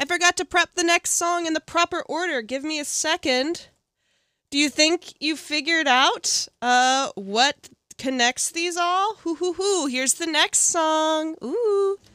forgot to prep the next song in the proper order. Give me a second. Do you think you figured out what connects these all? Hoo hoo hoo. Here's the next song. Ooh.